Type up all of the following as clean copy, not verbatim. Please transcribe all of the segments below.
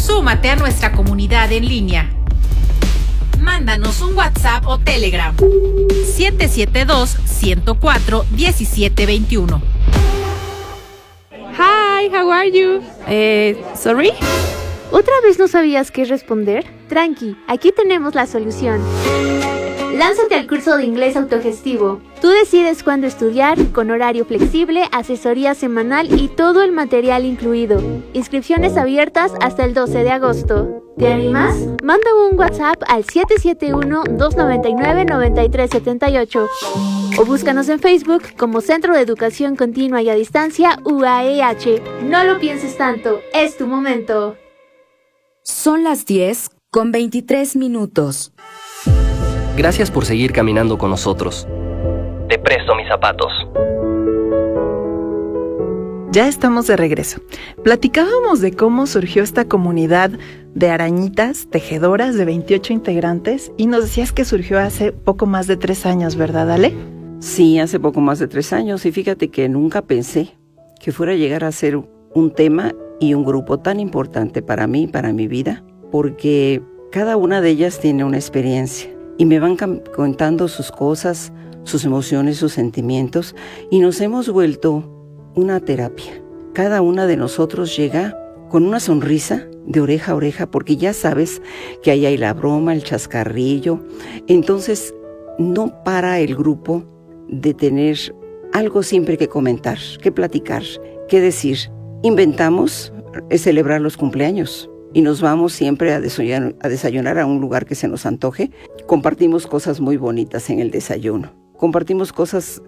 Súmate a nuestra comunidad en línea. Mándanos un WhatsApp o Telegram. 772-104-1721. Hi, how are you? Sorry? ¿Otra vez no sabías qué responder? Tranqui, aquí tenemos la solución. Lánzate al curso de inglés autogestivo. Tú decides cuándo estudiar, con horario flexible, asesoría semanal y todo el material incluido. Inscripciones abiertas hasta el 12 de agosto. ¿Te animas? Manda un WhatsApp al 771-299-9378 o búscanos en Facebook como Centro de Educación Continua y a Distancia UAEH. No lo pienses tanto, es tu momento. Son las 10:23. Gracias por seguir caminando con nosotros. Te presto mis zapatos. Ya estamos de regreso. Platicábamos de cómo surgió esta comunidad de arañitas tejedoras de 28 integrantes y nos decías que surgió hace poco más de 3 años, ¿verdad, Ale? Sí, hace poco más de 3 años y fíjate que nunca pensé que fuera a llegar a ser un tema y un grupo tan importante para mí, para mi vida, porque cada una de ellas tiene una experiencia y me van contando sus cosas, sus emociones, sus sentimientos y nos hemos vuelto una terapia. Cada una de nosotros llega con una sonrisa de oreja a oreja porque ya sabes que ahí hay la broma, el chascarrillo. Entonces no para el grupo de tener algo siempre que comentar, que platicar, que decir. Inventamos celebrar los cumpleaños y nos vamos siempre a desayunar a un lugar que se nos antoje. Compartimos cosas muy bonitas en el desayuno. Compartimos cosas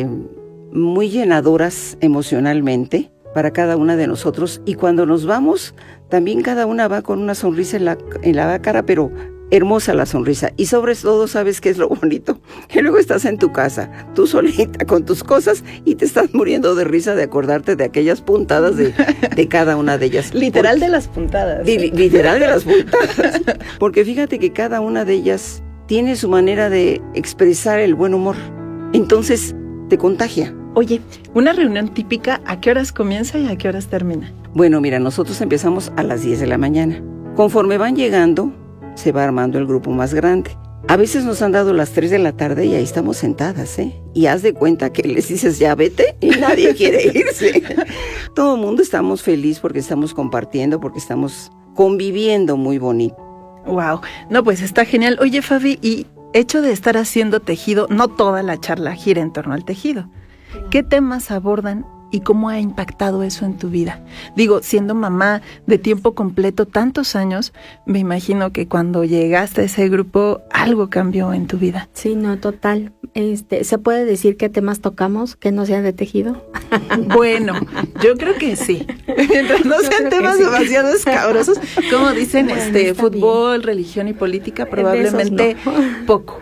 muy llenadoras emocionalmente para cada una de nosotros y cuando nos vamos también cada una va con una sonrisa en la cara, pero hermosa la sonrisa y sobre todo sabes qué es lo bonito, que luego estás en tu casa, tú solita con tus cosas y te estás muriendo de risa de acordarte de aquellas puntadas de cada una de ellas. Literal de las puntadas. Literal de las puntadas, porque fíjate que cada una de ellas tiene su manera de expresar el buen humor, entonces te contagia. Oye, una reunión típica, ¿a qué horas comienza y a qué horas termina? Bueno, mira, nosotros empezamos a las 10 de la mañana. Conforme van llegando, se va armando el grupo más grande. A veces nos han dado las 3 de la tarde y ahí estamos sentadas, Y haz de cuenta que les dices, ya vete, y nadie quiere irse. Todo el mundo estamos felices porque estamos compartiendo, porque estamos conviviendo muy bonito. Wow, no, pues está genial. Oye, Fabi, y hecho de estar haciendo tejido, no toda la charla gira en torno al tejido. ¿Qué temas abordan y cómo ha impactado eso en tu vida? Digo, siendo mamá de tiempo completo tantos años, me imagino que cuando llegaste a ese grupo algo cambió en tu vida. Sí, no, total. ¿Se puede decir qué temas tocamos que no sean de tejido? Bueno, yo creo que sí. Mientras no sean temas demasiado escabrosos, como dicen, bueno, fútbol, bien. Religión y política, probablemente no. Poco.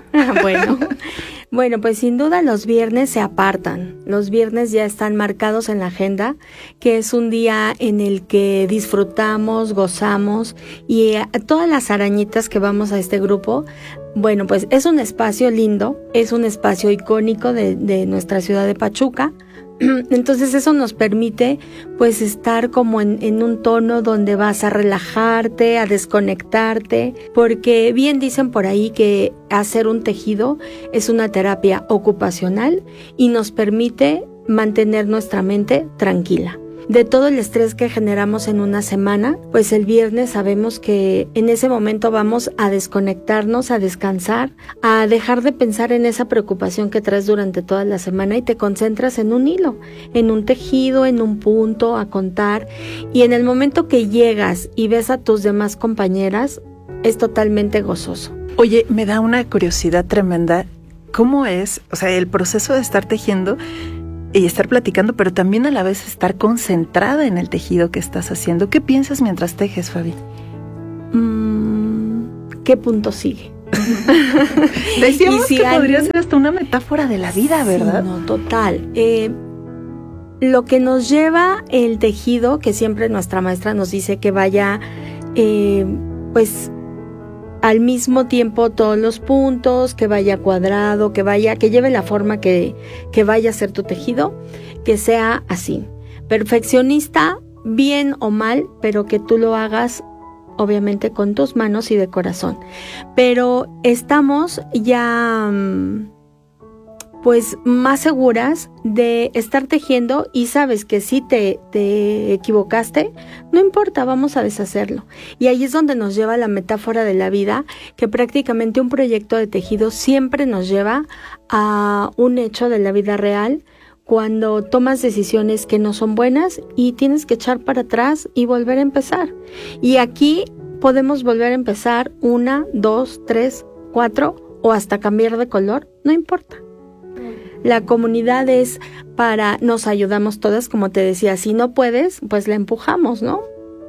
Bueno, pues sin duda los viernes se apartan. Los viernes ya están marcados en la agenda, que es un día en el que disfrutamos, gozamos y todas las arañitas que vamos a este grupo, bueno, pues es un espacio lindo, es un espacio icónico de nuestra ciudad de Pachuca. Entonces eso nos permite pues estar como en un tono donde vas a relajarte, a desconectarte, porque bien dicen por ahí que hacer un tejido es una terapia ocupacional y nos permite mantener nuestra mente tranquila. De todo el estrés que generamos en una semana, pues el viernes sabemos que en ese momento vamos a desconectarnos, a descansar, a dejar de pensar en esa preocupación que traes durante toda la semana y te concentras en un hilo, en un tejido, en un punto, a contar. Y en el momento que llegas y ves a tus demás compañeras, es totalmente gozoso. Oye, me da una curiosidad tremenda. ¿Cómo es, el proceso de estar tejiendo y estar platicando, pero también a la vez estar concentrada en el tejido que estás haciendo? ¿Qué piensas mientras tejes, Fabi? ¿Qué punto sigue? Decíamos que podría ser hasta una metáfora de la vida, ¿verdad? Sí, no, total. Lo que nos lleva el tejido, que siempre nuestra maestra nos dice que vaya, pues, al mismo tiempo todos los puntos, que vaya cuadrado, que lleve la forma que vaya a ser tu tejido, que sea así. Perfeccionista, bien o mal, pero que tú lo hagas obviamente con tus manos y de corazón. Pero estamos ya pues más seguras de estar tejiendo y sabes que si te equivocaste, no importa, vamos a deshacerlo. Y ahí es donde nos lleva la metáfora de la vida, que prácticamente un proyecto de tejido siempre nos lleva a un hecho de la vida real, cuando tomas decisiones que no son buenas y tienes que echar para atrás y volver a empezar. Y aquí podemos volver a empezar 1, 2, 3, 4 o hasta cambiar de color, no importa. La comunidad es nos ayudamos todas, como te decía, si no puedes, pues la empujamos, ¿no?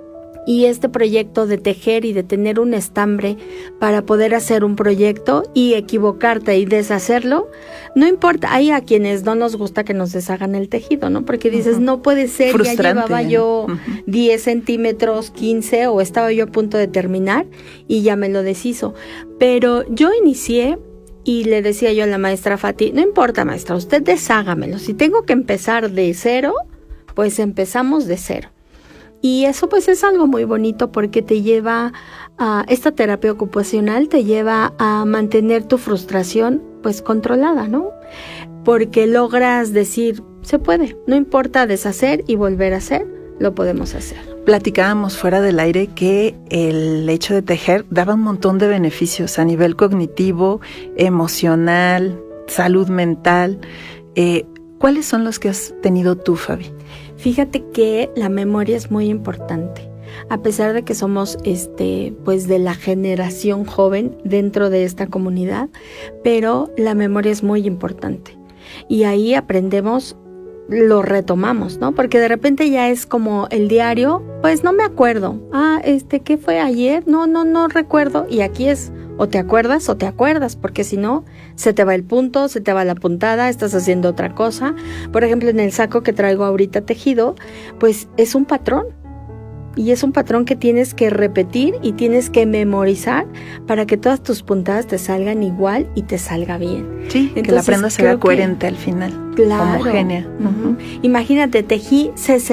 Y este proyecto de tejer y de tener un estambre para poder hacer un proyecto y equivocarte y deshacerlo, no importa. Hay a quienes no nos gusta que nos deshagan el tejido, ¿no? Porque dices, no puede ser, frustrante, ya llevaba yo 10 centímetros, 15, o estaba yo a punto de terminar y ya me lo deshizo. Pero yo inicié y le decía yo a la maestra Fati, no importa, maestra, usted deshágamelo. Si tengo que empezar de cero, pues empezamos de cero. Y eso pues es algo muy bonito, porque te lleva a esta terapia ocupacional, te lleva a mantener tu frustración pues controlada, ¿no? Porque logras decir, se puede, no importa deshacer y volver a hacer, lo podemos hacer. Platicábamos fuera del aire que el hecho de tejer daba un montón de beneficios a nivel cognitivo, emocional, salud mental. ¿Cuáles son los que has tenido tú, Fabi? Fíjate que la memoria es muy importante. A pesar de que somos pues de la generación joven dentro de esta comunidad, pero la memoria es muy importante. Y ahí aprendemos, lo retomamos, ¿no? Porque de repente ya es como el diario, pues no me acuerdo. ¿Qué fue ayer? No recuerdo. Y aquí es o te acuerdas, porque si no, se te va el punto, se te va la puntada, estás haciendo otra cosa. Por ejemplo, en el saco que traigo ahorita tejido, pues es un patrón. Y es un patrón que tienes que repetir y tienes que memorizar para que todas tus puntadas te salgan igual y te salga bien. Sí, entonces, que la prenda sea coherente al final. Claro. Homogénea. Imagínate, tejí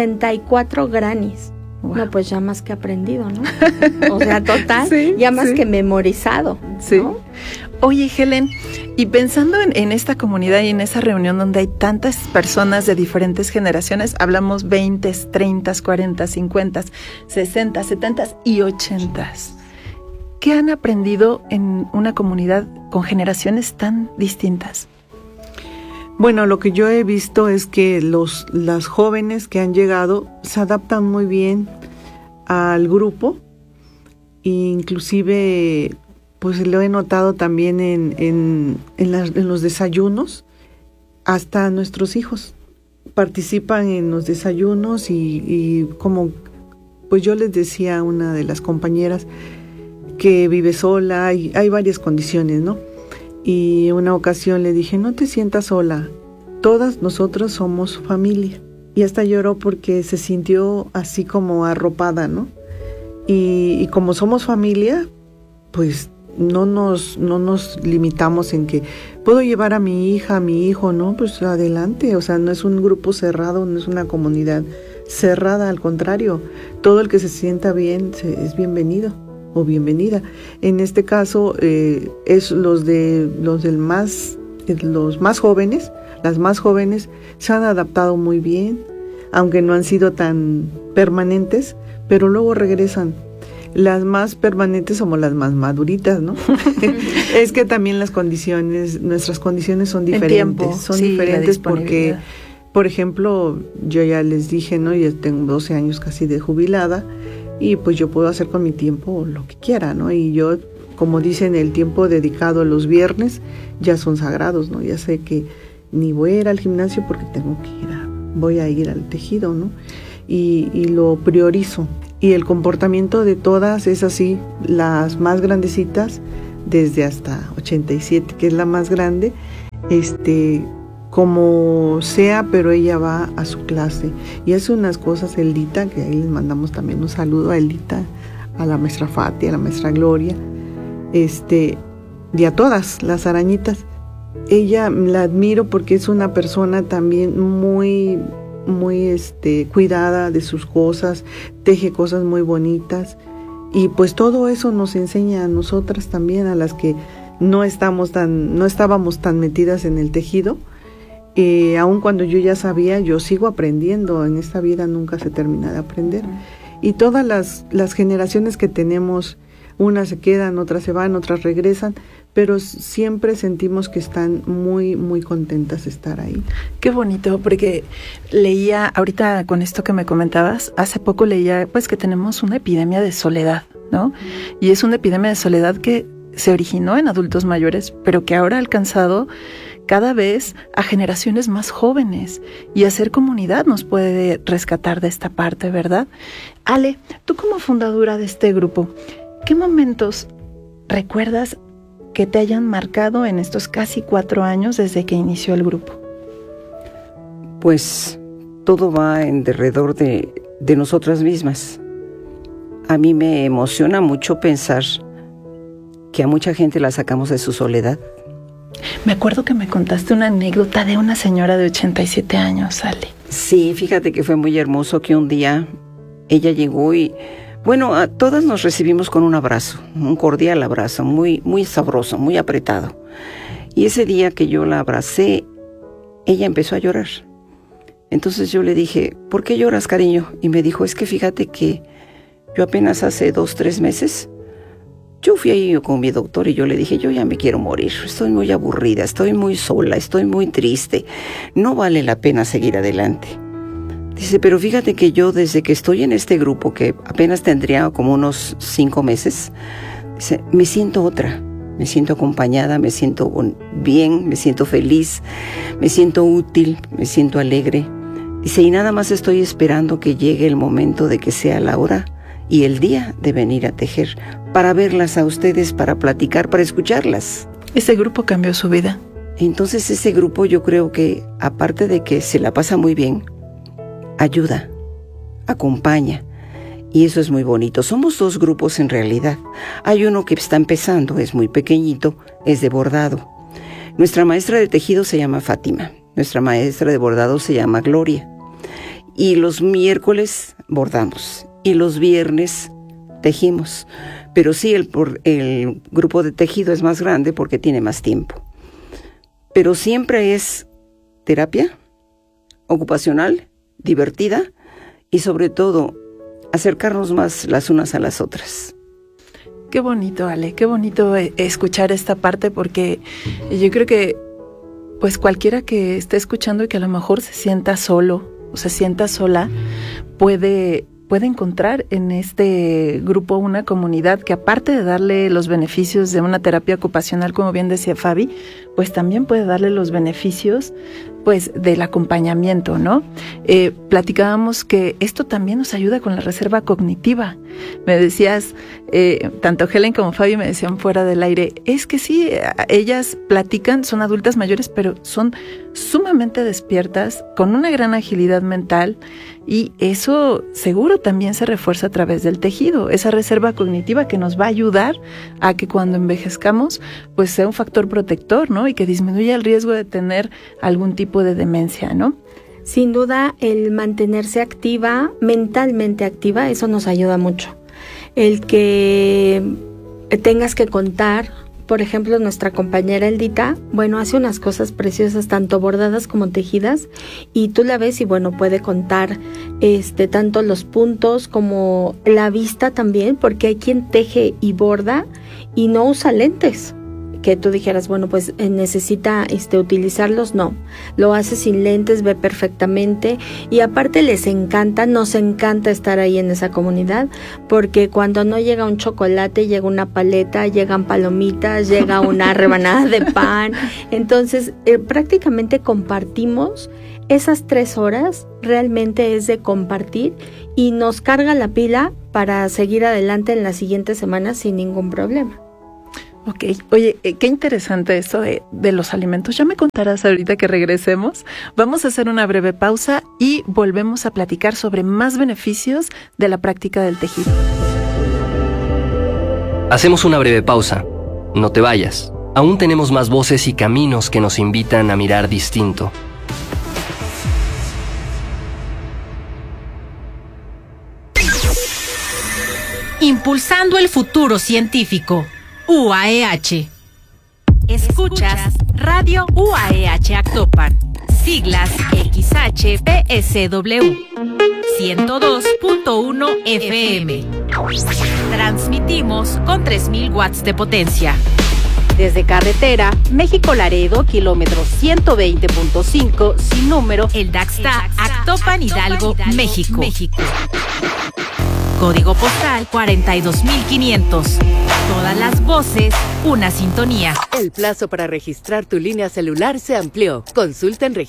64 granis. Wow. No, pues ya más que aprendido, ¿no? O sea, total, sí, ya más que memorizado, ¿no? Sí. Oye, Helen, y pensando en esta comunidad y en esa reunión donde hay tantas personas de diferentes generaciones, hablamos 20, 30, 40, 50, 60, 70 y 80. ¿Qué han aprendido en una comunidad con generaciones tan distintas? Bueno, lo que yo he visto es que las jóvenes que han llegado se adaptan muy bien al grupo, e inclusive pues lo he notado también en los desayunos. Hasta nuestros hijos participan en los desayunos y como pues yo les decía a una de las compañeras que vive sola y hay varias condiciones, ¿no? Y una ocasión le dije, no te sientas sola, todas nosotros somos familia. Y hasta lloró porque se sintió así como arropada, ¿no? Y como somos familia, pues no nos limitamos en que puedo llevar a mi hija, a mi hijo, ¿no? Pues adelante, o sea, no es un grupo cerrado, no es una comunidad cerrada, al contrario, todo el que se sienta bien es bienvenido o bienvenida. En este caso es los más jóvenes, las más jóvenes se han adaptado muy bien, aunque no han sido tan permanentes, pero luego regresan. Las más permanentes somos las más maduritas, ¿no? Es que también nuestras condiciones son diferentes, diferentes porque, por ejemplo, yo ya les dije, ¿no? Yo tengo 12 años casi de jubilada, y pues yo puedo hacer con mi tiempo lo que quiera, ¿no? Y yo, como dicen, el tiempo dedicado a los viernes ya son sagrados, ¿no? Ya sé que ni voy a ir al gimnasio porque voy a ir al tejido, ¿no? Y lo priorizo. Y el comportamiento de todas es así, las más grandecitas, desde hasta 87, que es la más grande, como sea, pero ella va a su clase y hace unas cosas. Eldita, que ahí les mandamos también un saludo a Eldita, a la maestra Fati, a la maestra Gloria, y a todas las arañitas. Ella la admiro porque es una persona también muy cuidada de sus cosas, teje cosas muy bonitas Y pues todo eso nos enseña a nosotras también, a las que no estábamos tan metidas en el tejido. Aun cuando yo ya sabía, yo sigo aprendiendo. En esta vida nunca se termina de aprender. Y todas las generaciones que tenemos, unas se quedan, otras se van, otras regresan, pero siempre sentimos que están muy, muy contentas de estar ahí. Qué bonito, porque leía, ahorita con esto que me comentabas, hace poco leía pues que tenemos una epidemia de soledad, ¿no? Y es una epidemia de soledad que se originó en adultos mayores, pero que ahora ha alcanzado cada vez a generaciones más jóvenes, y hacer comunidad nos puede rescatar de esta parte, ¿verdad? Ale, tú como fundadora de este grupo, ¿qué momentos recuerdas que te hayan marcado en estos casi 4 años desde que inició el grupo? Pues todo va en derredor de nosotras mismas. A mí me emociona mucho pensar que a mucha gente la sacamos de su soledad. Me acuerdo que me contaste una anécdota de una señora de 87 años, Ale. Sí, fíjate que fue muy hermoso que un día ella llegó y, bueno, a todas nos recibimos con un abrazo, un cordial abrazo, muy, muy sabroso, muy apretado. Y ese día que yo la abracé, ella empezó a llorar. Entonces yo le dije, ¿por qué lloras, cariño? Y me dijo, es que fíjate que yo apenas hace 2-3 meses, yo fui ahí con mi doctor y yo le dije, yo ya me quiero morir, estoy muy aburrida, estoy muy sola, estoy muy triste, no vale la pena seguir adelante. Dice, pero fíjate que yo desde que estoy en este grupo, que apenas tendría como unos 5 meses, dice, me siento otra, me siento acompañada, me siento bien, me siento feliz, me siento útil, me siento alegre. Dice, y nada más estoy esperando que llegue el momento de que sea la hora y el día de venir a tejer, para verlas a ustedes, para platicar, para escucharlas. Ese grupo cambió su vida. Entonces ese grupo yo creo que, aparte de que se la pasa muy bien, ayuda, acompaña, y eso es muy bonito. Somos 2 grupos en realidad. Hay uno que está empezando, es muy pequeñito, es de bordado. Nuestra maestra de tejido se llama Fátima, nuestra maestra de bordado se llama Gloria, y los miércoles bordamos, y los viernes tejimos. Pero sí, el grupo de tejido es más grande porque tiene más tiempo. Pero siempre es terapia ocupacional, divertida, y sobre todo acercarnos más las unas a las otras. Qué bonito, Ale, qué bonito escuchar esta parte, porque yo creo que pues cualquiera que esté escuchando y que a lo mejor se sienta solo o se sienta sola, puede encontrar en este grupo una comunidad que, aparte de darle los beneficios de una terapia ocupacional, como bien decía Fabi, pues también puede darle los beneficios pues del acompañamiento, ¿no? Platicábamos que esto también nos ayuda con la reserva cognitiva. Me decías, tanto Helen como Fabi me decían fuera del aire, es que sí, ellas platican, son adultas mayores, pero son sumamente despiertas, con una gran agilidad mental, y eso seguro también se refuerza a través del tejido, esa reserva cognitiva que nos va a ayudar a que cuando envejezcamos pues sea un factor protector, ¿no? Y que disminuya el riesgo de tener algún tipo de demencia, ¿no? Sin duda, el mantenerse activa, mentalmente activa, eso nos ayuda mucho. El que tengas que contar, por ejemplo, nuestra compañera Eldita, bueno, hace unas cosas preciosas, tanto bordadas como tejidas, y tú la ves y bueno, puede contar tanto los puntos como la vista también, porque hay quien teje y borda y no usa lentes. Que tú dijeras, bueno, pues necesita utilizarlos, no, lo hace sin lentes, ve perfectamente, y aparte les encanta, nos encanta estar ahí en esa comunidad, porque cuando no llega un chocolate, llega una paleta, llegan palomitas, llega una rebanada de pan, entonces prácticamente compartimos. Esas 3 horas realmente es de compartir y nos carga la pila para seguir adelante en las siguientes semanas sin ningún problema. Ok, oye, qué interesante esto de los alimentos. Ya me contarás ahorita que regresemos. Vamos a hacer una breve pausa y volvemos a platicar sobre más beneficios de la práctica del tejido. Hacemos una breve pausa. No te vayas. Aún tenemos más voces y caminos que nos invitan a mirar distinto. Impulsando el futuro científico. UAEH. Escuchas Radio UAEH Actopan. Siglas XHPSW. 102.1 FM. Transmitimos con 3000 watts de potencia. Desde carretera, México-Laredo, kilómetro 120.5, sin número. El Daxta, Actopan, Hidalgo, México. Código postal 42500. Todas las voces, una sintonía. El plazo para registrar tu línea celular se amplió. Consulta en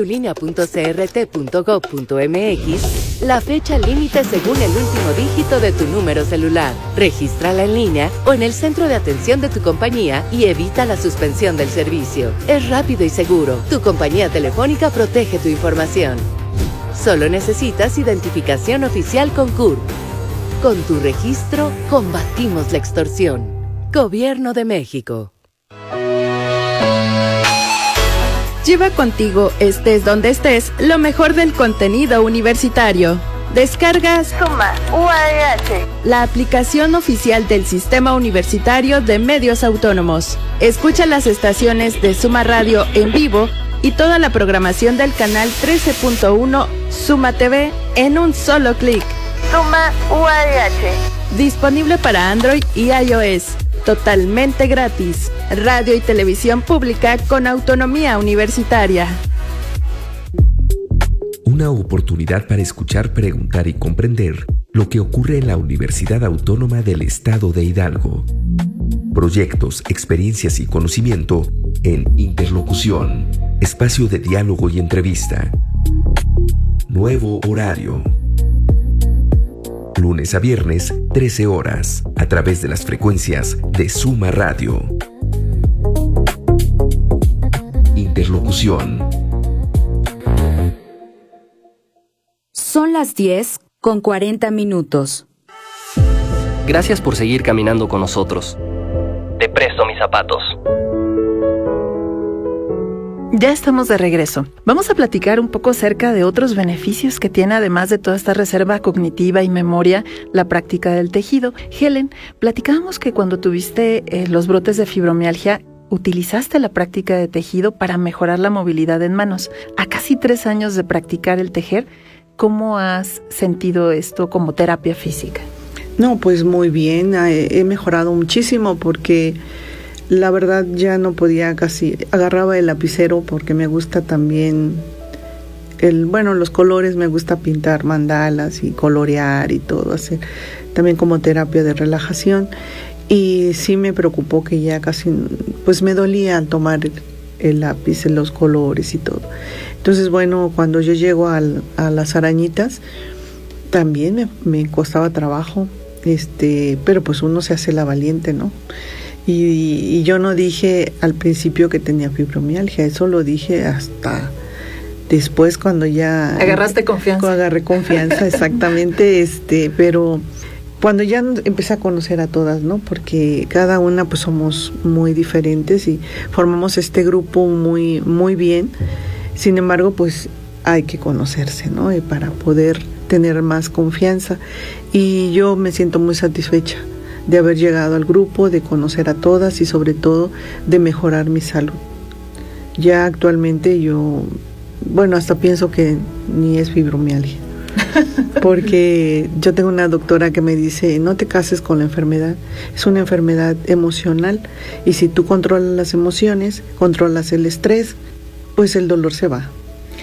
registratulinea.crt.gov.mx la fecha límite según el último dígito de tu número celular. Regístrala en línea o en el centro de atención de tu compañía y evita la suspensión del servicio. Es rápido y seguro. Tu compañía telefónica protege tu información. Solo necesitas identificación oficial con CURP. Con tu registro, combatimos la extorsión. Gobierno de México. Lleva contigo, estés donde estés, lo mejor del contenido universitario. Descargas Suma UAEH, la aplicación oficial del Sistema Universitario de Medios Autónomos. Escucha las estaciones de Suma Radio en vivo y toda la programación del canal 13.1 Suma TV en un solo clic. Suma UAEH. Disponible para Android y iOS. Totalmente gratis. Radio y televisión pública con autonomía universitaria. Una oportunidad para escuchar, preguntar y comprender lo que ocurre en la Universidad Autónoma del Estado de Hidalgo. Proyectos, experiencias y conocimiento en Interlocución. Espacio de diálogo y entrevista. Nuevo horario. Lunes a viernes, 13 horas, a través de las frecuencias de Suma Radio. Interlocución. Son las 10:40. Gracias por seguir caminando con nosotros. Te presto mis zapatos. Ya estamos de regreso. Vamos a platicar un poco acerca de otros beneficios que tiene, además de toda esta reserva cognitiva y memoria, la práctica del tejido. Helen, platicábamos que cuando tuviste los brotes de fibromialgia, utilizaste la práctica de tejido para mejorar la movilidad en manos. A casi 3 años de practicar el tejer, ¿cómo has sentido esto como terapia física? No, pues muy bien, he mejorado muchísimo porque la verdad ya no podía casi, agarraba el lapicero porque me gusta también, los colores, me gusta pintar mandalas y colorear y todo, hacer también como terapia de relajación. Y sí me preocupó que ya casi, pues me dolía al tomar el lápiz, los colores y todo. Entonces, bueno, cuando yo llego a las arañitas, también me costaba trabajo, pero pues uno se hace la valiente, ¿no? Y yo no dije al principio que tenía fibromialgia, eso lo dije hasta después cuando ya... Agarraste confianza. Agarré confianza, exactamente, pero cuando ya empecé a conocer a todas, ¿no? Porque cada una pues somos muy diferentes y formamos este grupo muy, muy bien. Sin embargo, pues hay que conocerse, ¿no? Y para poder tener más confianza. Y yo me siento muy satisfecha de haber llegado al grupo, de conocer a todas y sobre todo de mejorar mi salud. Ya actualmente yo, hasta pienso que ni es fibromialgia, porque yo tengo una doctora que me dice, no te cases con la enfermedad, es una enfermedad emocional y si tú controlas las emociones, controlas el estrés, pues el dolor se va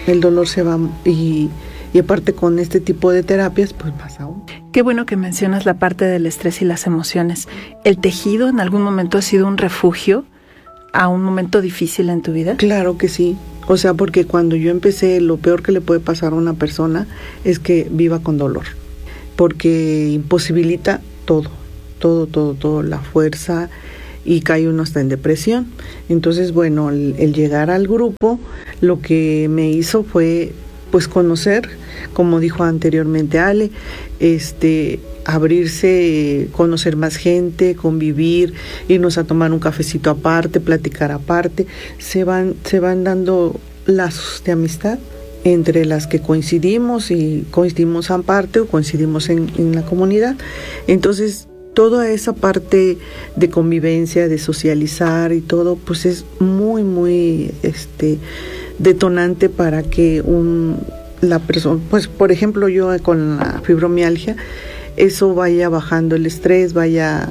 y aparte con este tipo de terapias, pues más aún. Qué bueno que mencionas la parte del estrés y las emociones. ¿El tejido en algún momento ha sido un refugio a un momento difícil en tu vida? Claro que sí. O sea, porque cuando yo empecé, lo peor que le puede pasar a una persona es que viva con dolor. Porque imposibilita todo, la fuerza, y cae uno hasta en depresión. Entonces, bueno, el llegar al grupo, lo que me hizo fue pues conocer, como dijo anteriormente Ale, abrirse, conocer más gente, convivir, irnos a tomar un cafecito aparte, platicar aparte, se van dando lazos de amistad entre las que coincidimos y coincidimos aparte o coincidimos en la comunidad. Entonces, toda esa parte de convivencia, de socializar y todo, pues es muy, muy detonante para que la persona, pues por ejemplo yo con la fibromialgia, eso vaya bajando el estrés, vaya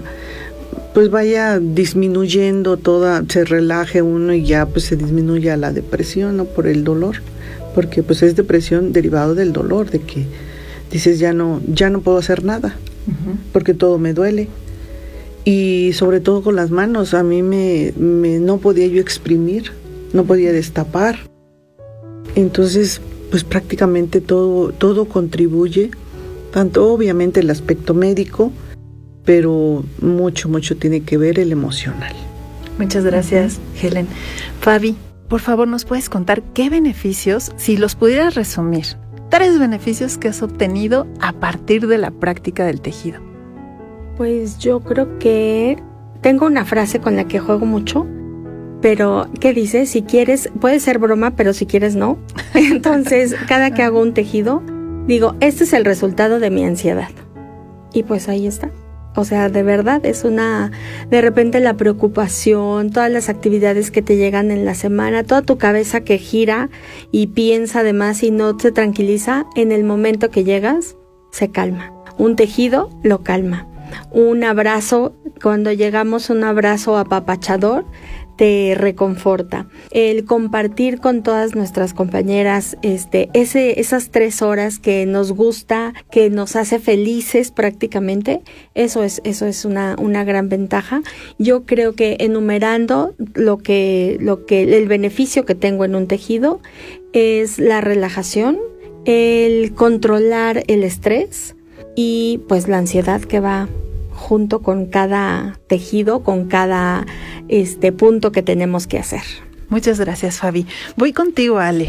disminuyendo se relaje uno y ya pues se disminuya la depresión, ¿no? Por el dolor, porque pues es depresión derivado del dolor, de que dices ya no puedo hacer nada, porque todo me duele. Y sobre todo con las manos, a mí no podía yo exprimir, no podía destapar. Entonces, pues prácticamente todo contribuye, tanto obviamente el aspecto médico, pero mucho tiene que ver el emocional. Muchas gracias, Helen. Fabi, por favor, ¿nos puedes contar qué beneficios, si los pudieras resumir, 3 beneficios que has obtenido a partir de la práctica del tejido? Pues yo creo que tengo una frase con la que juego mucho, pero ¿qué dice? Si quieres, puede ser broma, pero si quieres no. Entonces, cada que hago un tejido, digo, este es el resultado de mi ansiedad. Y pues ahí está. O sea, de verdad es de repente la preocupación, todas las actividades que te llegan en la semana, toda tu cabeza que gira y piensa además y no se tranquiliza, en el momento que llegas, se calma. Un tejido lo calma. Un abrazo, cuando llegamos, un abrazo apapachador, te reconforta. El compartir con todas nuestras compañeras esas 3 horas que nos gusta, que nos hace felices prácticamente, eso es una gran ventaja. Yo creo que enumerando el beneficio que tengo en un tejido es la relajación, el controlar el estrés y pues la ansiedad que va junto con cada tejido, con cada punto que tenemos que hacer. Muchas gracias, Fabi. Voy contigo, Ale.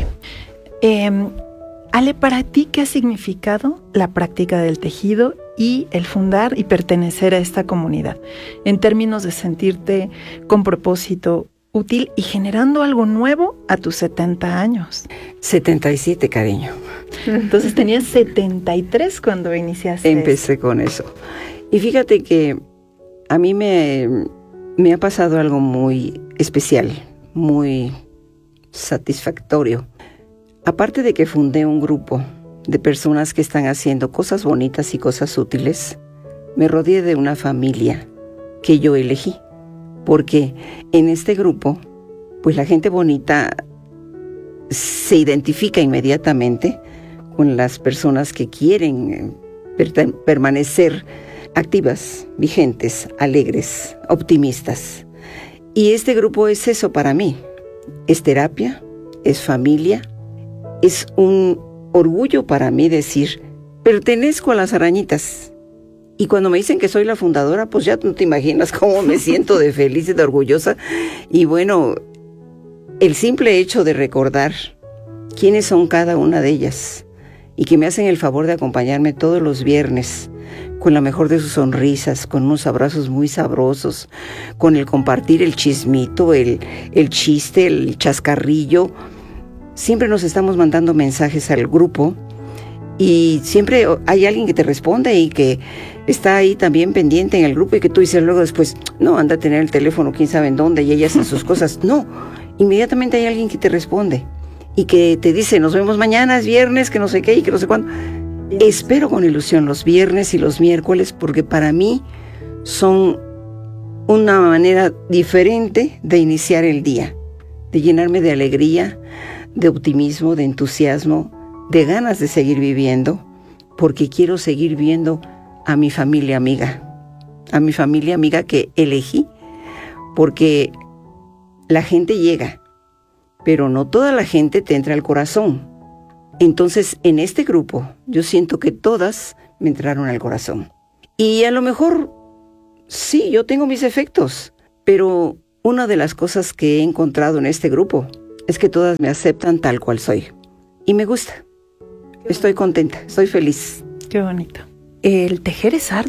Ale, para ti, ¿qué ha significado la práctica del tejido y el fundar y pertenecer a esta comunidad? En términos de sentirte con propósito, útil y generando algo nuevo a tus 70 años. 77, cariño. Entonces tenías 73 cuando iniciaste. Empecé con eso. Y fíjate que a mí me ha pasado algo muy especial, muy satisfactorio. Aparte de que fundé un grupo de personas que están haciendo cosas bonitas y cosas útiles, me rodeé de una familia que yo elegí. Porque en este grupo, pues la gente bonita se identifica inmediatamente con las personas que quieren permanecer activas, vigentes, alegres, optimistas. Y este grupo es eso para mí. Es terapia, es familia, es un orgullo para mí decir, pertenezco a las arañitas. Y cuando me dicen que soy la fundadora, pues ya no te imaginas cómo me siento de feliz y de orgullosa. Y bueno, el simple hecho de recordar quiénes son cada una de ellas y que me hacen el favor de acompañarme todos los viernes con la mejor de sus sonrisas, con unos abrazos muy sabrosos, con el compartir el chismito, el chiste, el chascarrillo. Siempre nos estamos mandando mensajes al grupo y siempre hay alguien que te responde y que está ahí también pendiente en el grupo y que tú dices luego después, no, anda a tener el teléfono, quién sabe en dónde, y ellas en sus cosas. No, inmediatamente hay alguien que te responde y que te dice, nos vemos mañana, es viernes, que no sé qué y que no sé cuándo. Espero con ilusión los viernes y los miércoles porque para mí son una manera diferente de iniciar el día, de llenarme de alegría, de optimismo, de entusiasmo, de ganas de seguir viviendo, porque quiero seguir viendo a mi familia amiga que elegí, porque la gente llega, pero no toda la gente te entra al corazón. Entonces, en este grupo, yo siento que todas me entraron al corazón. Y a lo mejor, sí, yo tengo mis efectos, pero una de las cosas que he encontrado en este grupo es que todas me aceptan tal cual soy. Y me gusta. Estoy contenta, estoy feliz. Qué bonito. El tejer es arte.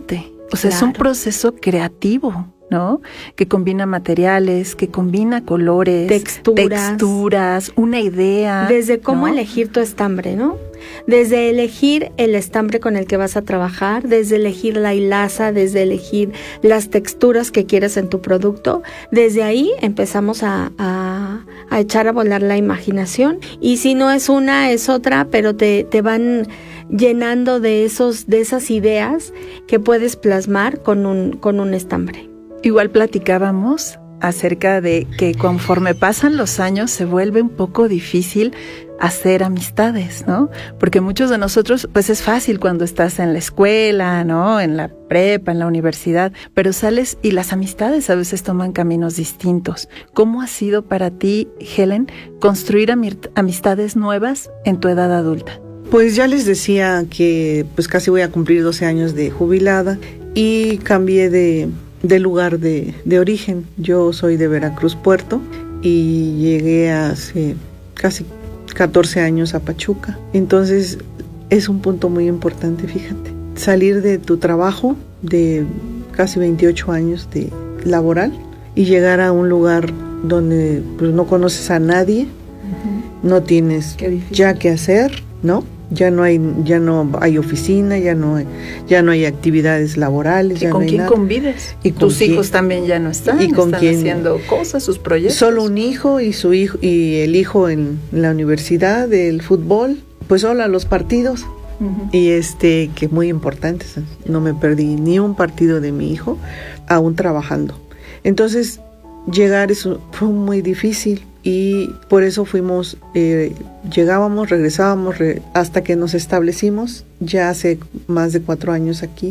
O sea, es un proceso creativo, ¿no? Que combina materiales, que combina colores, texturas, una idea. Desde cómo ¿no? elegir tu estambre, ¿no? Desde elegir el estambre con el que vas a trabajar, desde elegir la hilaza, desde elegir las texturas que quieres en tu producto. Desde ahí empezamos a echar a volar la imaginación. Y si no es una, es otra, pero te van llenando de esas ideas que puedes plasmar con un estambre. Igual platicábamos acerca de que conforme pasan los años se vuelve un poco difícil hacer amistades, ¿no? Porque muchos de nosotros, pues es fácil cuando estás en la escuela, ¿no? En la prepa, en la universidad, pero sales y las amistades a veces toman caminos distintos. ¿Cómo ha sido para ti, Helen, construir amistades nuevas en tu edad adulta? Pues ya les decía que pues casi voy a cumplir 12 años de jubilada y cambié de lugar de origen. Yo soy de Veracruz, Puerto, y llegué hace casi 14 años a Pachuca. Entonces es un punto muy importante, fíjate. Salir de tu trabajo de casi 28 años de laboral y llegar a un lugar donde pues, no conoces a nadie, no tienes ya qué hacer, ¿no? Ya no hay oficina, ya no hay actividades laborales. ¿Y con quién convives? Y tus hijos también ya no están. ¿Y con quién? Haciendo cosas, sus proyectos. Solo un hijo y su hijo y el hijo en la universidad, del fútbol, pues solo a los partidos. Y que muy importantes. No me perdí ni un partido de mi hijo, aún trabajando. Entonces llegar eso fue muy difícil. Y por eso fuimos, llegábamos, regresábamos, hasta que nos establecimos, ya hace más de 4 años aquí.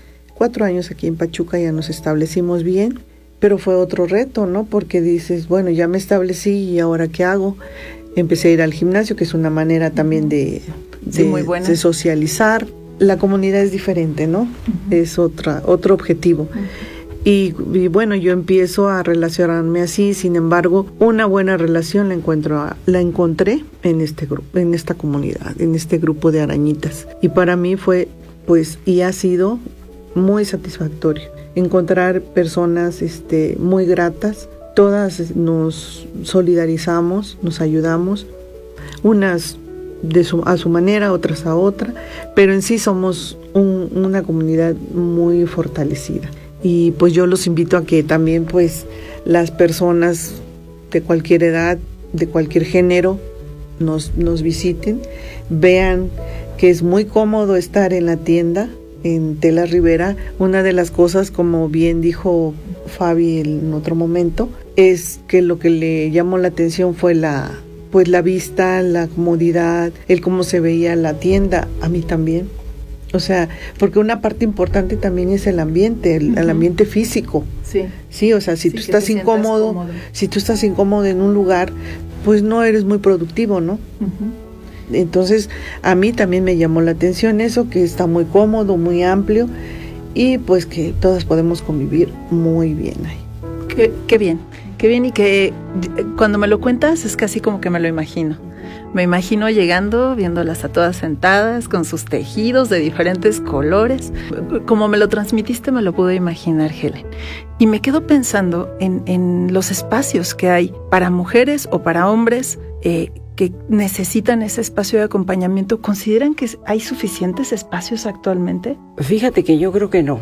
4 años aquí en Pachuca ya nos establecimos bien, pero fue otro reto, ¿no? Porque dices, bueno, ya me establecí y ahora ¿qué hago? Empecé a ir al gimnasio, que es una manera también de muy buena. De socializar. La comunidad es diferente, ¿no? Es otro objetivo. Y bueno, yo empiezo a relacionarme así. Sin embargo, una buena relación la encontré en este grupo, en esta comunidad, en este grupo de arañitas. Y para mí fue, pues, y ha sido muy satisfactorio encontrar personas muy gratas. Todas nos solidarizamos, nos ayudamos, unas a su manera, otras a otra, pero en sí somos una comunidad muy fortalecida. Y pues yo los invito a que también pues las personas de cualquier edad, de cualquier género, nos visiten, vean que es muy cómodo estar en la tienda, en Telas Rivera. Una de las cosas, como bien dijo Fabi en otro momento, es que lo que le llamó la atención fue la vista, la comodidad, el cómo se veía la tienda, a mí también. O sea, porque una parte importante también es el ambiente, el ambiente físico. Sí, o sea, si tú estás incómodo, si tú estás incómodo en un lugar, pues no eres muy productivo, ¿no? Entonces, a mí también me llamó la atención eso, que está muy cómodo, muy amplio, y pues que todas podemos convivir muy bien ahí. Qué bien, y que cuando me lo cuentas es casi como que me lo imagino. Me imagino llegando, viéndolas a todas sentadas, con sus tejidos de diferentes colores. Como me lo transmitiste, me lo pude imaginar, Helen. Y me quedo pensando en los espacios que hay para mujeres o para hombres que necesitan ese espacio de acompañamiento. ¿Consideran que hay suficientes espacios actualmente? Fíjate que yo creo que no.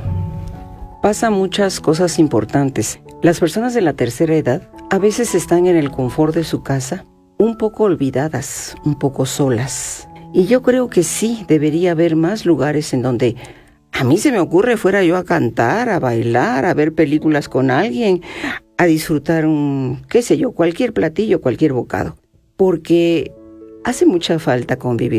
Pasan muchas cosas importantes. Las personas de la tercera edad a veces están en el confort de su casa, un poco olvidadas, un poco solas. Y yo creo que sí debería haber más lugares en donde a mí se me ocurre fuera yo a cantar, a bailar, a ver películas con alguien, a disfrutar cualquier platillo, cualquier bocado. Porque hace mucha falta convivir,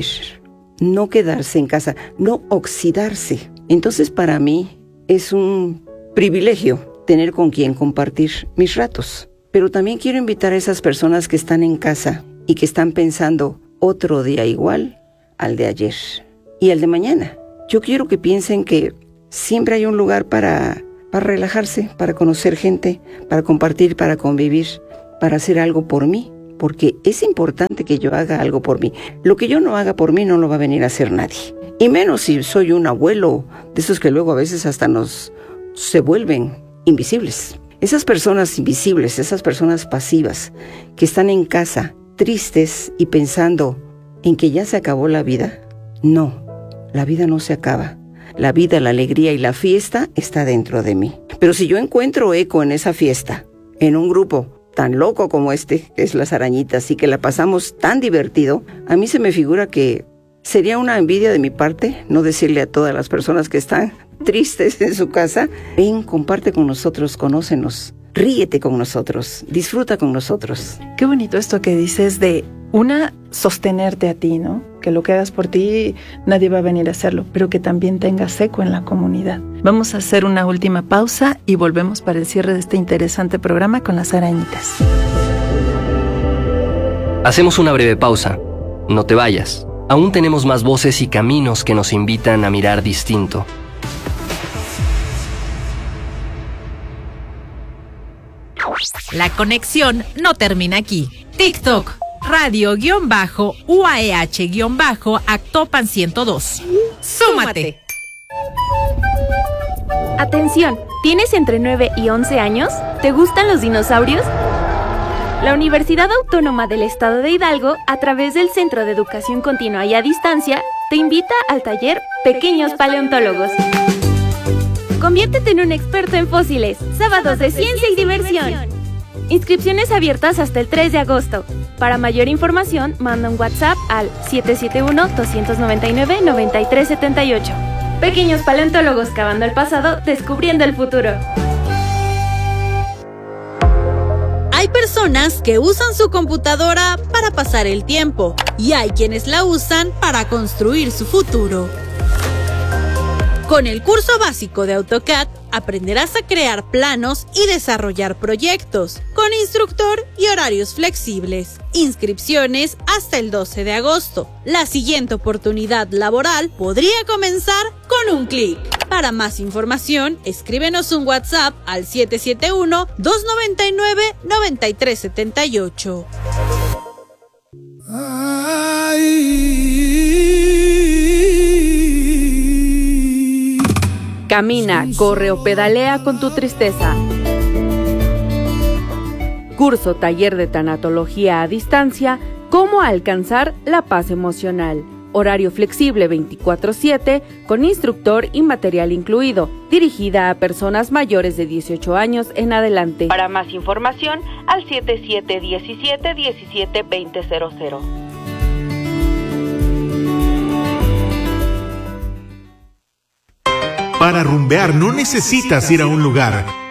no quedarse en casa, no oxidarse. Entonces para mí es un privilegio tener con quien compartir mis ratos. Pero también quiero invitar a esas personas que están en casa y que están pensando otro día igual al de ayer y al de mañana. Yo quiero que piensen que siempre hay un lugar para relajarse, para conocer gente, para compartir, para convivir, para hacer algo por mí, porque es importante que yo haga algo por mí. Lo que yo no haga por mí no lo va a venir a hacer nadie. Y menos si soy un abuelo, de esos que luego a veces hasta se vuelven invisibles. Esas personas invisibles, esas personas pasivas, que están en casa, tristes y pensando en que ya se acabó la vida. No, la vida no se acaba. La vida, la alegría y la fiesta está dentro de mí. Pero si yo encuentro eco en esa fiesta, en un grupo tan loco como este, que es Las Arañitas, y que la pasamos tan divertido, a mí se me figura que sería una envidia de mi parte no decirle a todas las personas que están tristes en su casa: ven, comparte con nosotros, conócenos, ríete con nosotros, disfruta con nosotros. Qué bonito esto que dices de sostenerte a ti, ¿no? Que lo que hagas por ti, nadie va a venir a hacerlo, pero que también tengas eco en la comunidad. Vamos a hacer una última pausa y volvemos para el cierre de este interesante programa con Las Arañitas. Hacemos una breve pausa. No te vayas. Aún tenemos más voces y caminos que nos invitan a mirar distinto. La conexión no termina aquí. TikTok, radio-UAEH-Actopan 102. ¡Súmate! Atención, ¿tienes entre 9 y 11 años? ¿Te gustan los dinosaurios? La Universidad Autónoma del Estado de Hidalgo, a través del Centro de Educación Continua y a Distancia, te invita al taller Pequeños Paleontólogos. Conviértete en un experto en fósiles. Sábados de ciencia y diversión. Inscripciones abiertas hasta el 3 de agosto. Para mayor información, manda un WhatsApp al 771-299-9378. Pequeños Paleontólogos, cavando el pasado, descubriendo el futuro. Hay personas que usan su computadora para pasar el tiempo y hay quienes la usan para construir su futuro. Con el curso básico de AutoCAD aprenderás a crear planos y desarrollar proyectos, con instructor y horarios flexibles. Inscripciones hasta el 12 de agosto. La siguiente oportunidad laboral podría comenzar con un clic. Para más información, escríbenos un WhatsApp al 771-299-9378. Camina, corre o pedalea con tu tristeza. Curso taller de tanatología a distancia, cómo alcanzar la paz emocional. Horario flexible 24/7, con instructor y material incluido, dirigida a personas mayores de 18 años en adelante. Para más información, al 7717-172000. Para rumbear no necesitas ir a un lugar,